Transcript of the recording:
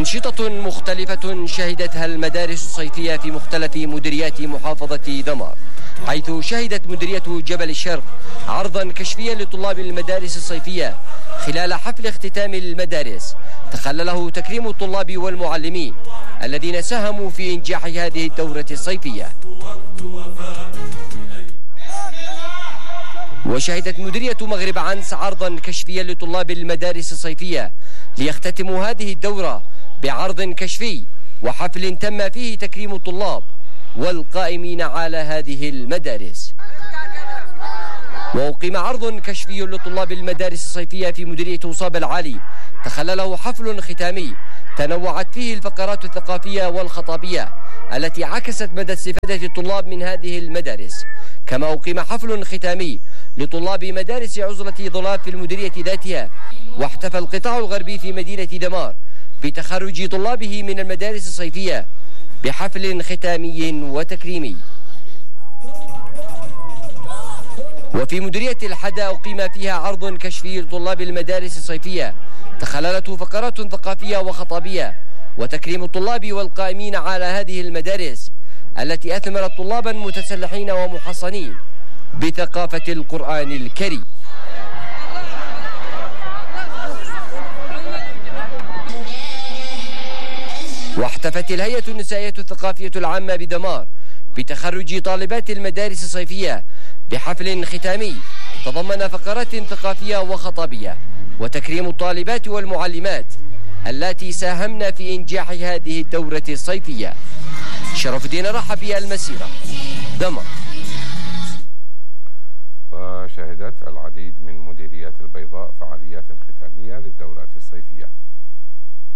أنشطة مختلفة شهدتها المدارس الصيفية في مختلف مديريات محافظة دمار، حيث شهدت مديرية جبل الشرق عرضا كشفيا لطلاب المدارس الصيفية خلال حفل اختتام المدارس تخلله تكريم الطلاب والمعلمين الذين ساهموا في إنجاح هذه الدورة الصيفية. وشهدت مديرية مغرب عنس عرضا كشفيا لطلاب المدارس الصيفية ليختتموا هذه الدورة بعرض كشفي وحفل تم فيه تكريم الطلاب والقائمين على هذه المدارس. وأقيم عرض كشفي لطلاب المدارس الصيفية في مديرية وصاب العالي تخلله حفل ختامي تنوعت فيه الفقرات الثقافية والخطابية التي عكست مدى استفادة الطلاب من هذه المدارس. كما أقيم حفل ختامي لطلاب مدارس عزلة ضلاب في المديرية ذاتها، واحتفل القطاع الغربي في مدينة دمار بتخرج طلابه من المدارس الصيفية بحفل ختامي وتكريمي. وفي مديرية الحدا أقيم فيها عرض كشفي لطلاب المدارس الصيفية تخللته فقرات ثقافية وخطابية وتكريم الطلاب والقائمين على هذه المدارس التي أثمرت طلابا متسلحين ومحصنين بثقافة القرآن الكريم. واحتفت الهيئة النسائية الثقافية العامة بدمار بتخرج طالبات المدارس الصيفية بحفل ختامي تضمن فقرات ثقافية وخطابية وتكريم الطالبات والمعلمات التي ساهمن في إنجاح هذه الدورة الصيفية. شرف الدين رحبي، المسيرة، دمار. وشهدت العديد